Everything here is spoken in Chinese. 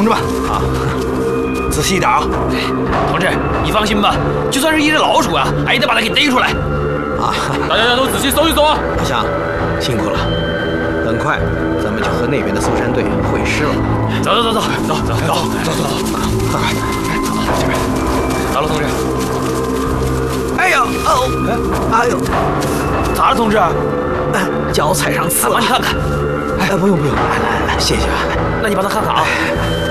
同志们，啊，仔细一点啊！ 同志，你放心吧，就算是一只老鼠啊，也得把它给逮出来。 啊， 大家都仔细搜一搜啊！ 阿香，辛苦了。很快，咱们就和那边的搜山队会师了。 走， 快！ 这边，好了，同志。 哎呀，哎呦， 咋了，同志？ 脚踩上刺了。 帮你看看。 不用，来，谢谢啊。 那你帮他看看啊。